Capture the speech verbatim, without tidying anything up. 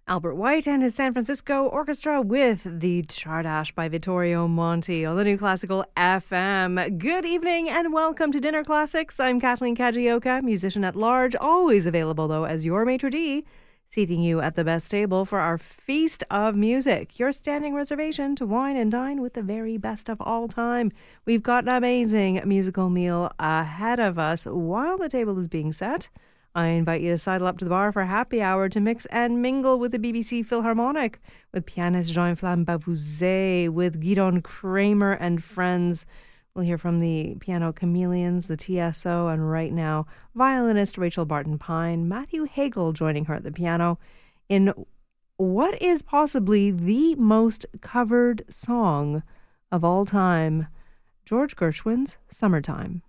Albert White and his San Francisco Orchestra with the Chardash by Vittorio Monti on the New Classical F M. Good evening and welcome to Dinner Classics. I'm Kathleen Kajioka, musician at large, always available though as your maitre d', seating you at the best table for our feast of music. Your standing reservation to wine and dine with the very best of all time. We've got an amazing musical meal ahead of us while the table is being set. I invite you to sidle up to the bar for happy hour to mix and mingle with the B B C Philharmonic, with pianist Jean-Flamme Bavouzet, with Gidon Kramer and friends. We'll hear from the Piano Chameleons, the T S O, and right now, violinist Rachel Barton-Pine, Matthew Hagel joining her at the piano in what is possibly the most covered song of all time, George Gershwin's Summertime.